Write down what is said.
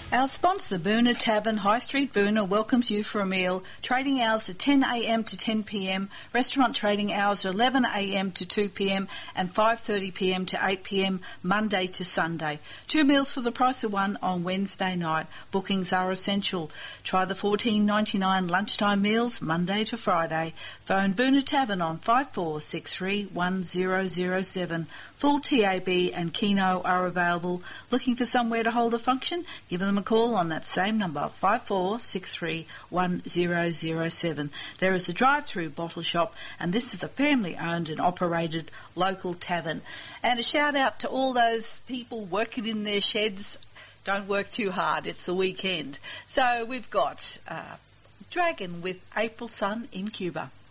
Our sponsor, Boona Tavern, High Street Boona, welcomes you for a meal. Trading hours are 10 a.m. to 10 p.m. Restaurant trading hours are 11 a.m. to 2 p.m. and 5:30 p.m. to 8 p.m. Monday to Sunday. 2 meals for the price of one on Wednesday night. Bookings are essential. Try the $14.99 lunchtime meals Monday to Friday. Phone Boona Tavern on 54631007. Full TAB and Keno are available. Looking for somewhere to hold a function? Give them a call on that same number, 54631007. There is a drive-through bottle shop, and this is a family-owned and operated local tavern. And a shout-out to all those people working in their sheds. Don't work too hard, it's the weekend. So we've got Dragon with April Sun in Cuba.